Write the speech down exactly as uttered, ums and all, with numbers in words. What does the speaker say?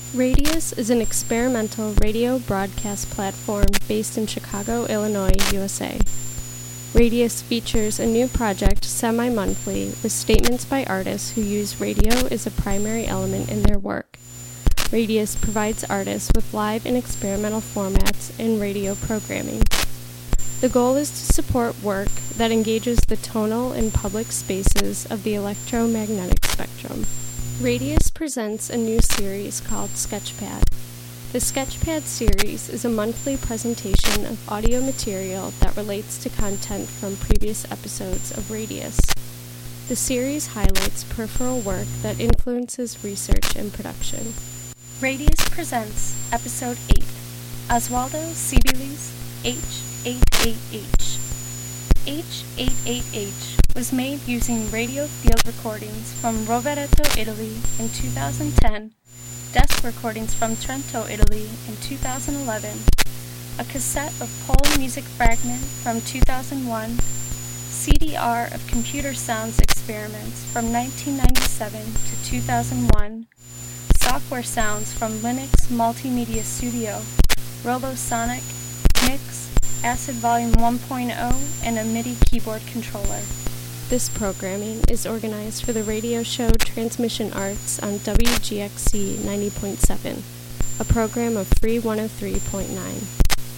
Radius is an experimental radio broadcast platform based in Chicago, Illinois, U S A. Radius features a new project semi-monthly with statements by artists who use radio as a primary element in their work. Radius provides artists with live and experimental formats in radio programming. The goal is to support work that engages the tonal and public spaces of the electromagnetic spectrum. Radius presents a new series called Sketchpad. The Sketchpad series is a monthly presentation of audio material that relates to content from previous episodes of Radius. The series highlights peripheral work that influences research and production. Radius presents Episode eight, Oswaldo Sibeli's H eighty-eight H. H eighty-eight H was made using radio field recordings from Rovereto, Italy in two thousand ten, desk recordings from Trento, Italy in two thousand eleven, a cassette of Pole music fragment from two thousand one, C D R of computer sounds experiments from nineteen ninety-seven to two thousand one, software sounds from Linux Multimedia Studio, Robosonic, Mix, Acid Volume one point oh, and a MIDI keyboard controller. This programming is organized for the radio show Transmission Arts on W G X C ninety point seven, a program of Free one oh three point nine.